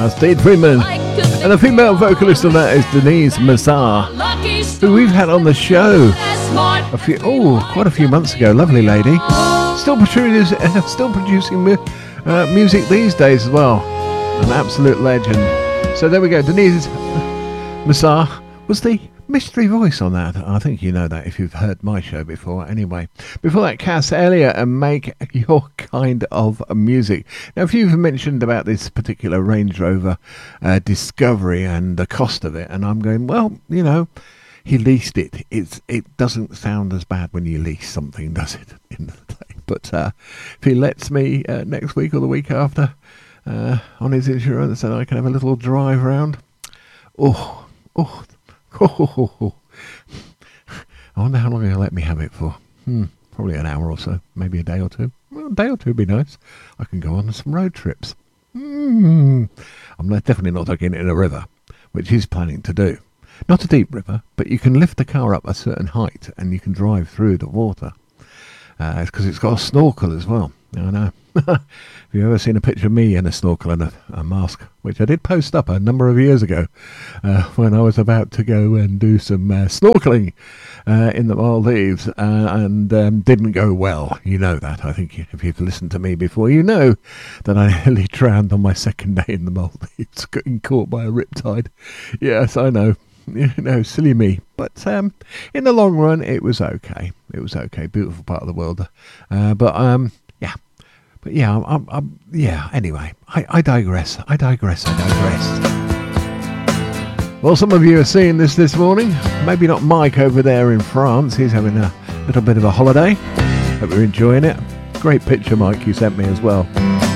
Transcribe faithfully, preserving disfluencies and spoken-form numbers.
That's Dean Freeman. And the female vocalist on that is Denise Massar, who we've had on the show a few, oh, quite a few months ago. Lovely lady. Still producing, still producing uh, music these days as well. An absolute legend. So there we go. Denise Massar was the mystery voice on that. I think you know that if you've heard my show before. Anyway, before that, Cass Elliot and Make Your Kind of Music. Now, if you've mentioned about this particular Range Rover uh, Discovery and the cost of it, and I'm going, well, you know, he leased it. It's it doesn't sound as bad when you lease something, does it? In the day, but uh, if he lets me uh, next week or the week after uh, on his insurance, and I can have a little drive around. Oh, oh. Oh, I wonder how long he'll let me have it for. Hmm, probably an hour or so, maybe a day or two. Well, a day or two would be nice. I can go on some road trips. Hmm. I'm not, definitely not taking it in a river, which he's planning to do. Not a deep river, but you can lift the car up a certain height and you can drive through the water. Uh, it's because it's got a snorkel as well. I know. Have you ever seen a picture of me in a snorkel and a, a mask, which I did post up a number of years ago uh, when I was about to go and do some uh, snorkeling uh, in the Maldives, uh, and um, didn't go well. You know that. I think if you've listened to me before, you know that I nearly drowned on my second day in the Maldives, getting caught by a riptide. Yes, I know. You know, silly me. But um, in the long run, it was okay. It was okay. Beautiful part of the world. Uh, but um, yeah. But yeah, I'm, I'm, I'm, yeah, anyway, I, I digress, I digress, I digress. Well, some of you are seeing this this morning. Maybe not Mike over there in France. He's having a little bit of a holiday. Hope you're enjoying it. Great picture, Mike, you sent me as well.